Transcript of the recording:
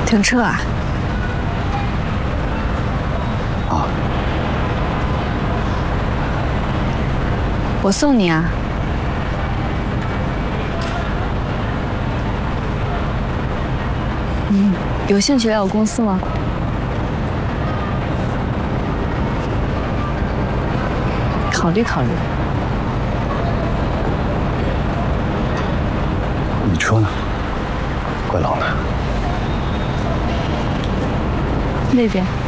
停车啊？ 啊， 我送你啊。有兴趣来我公司吗？考虑考虑。 你车呢？怪冷的。 那边。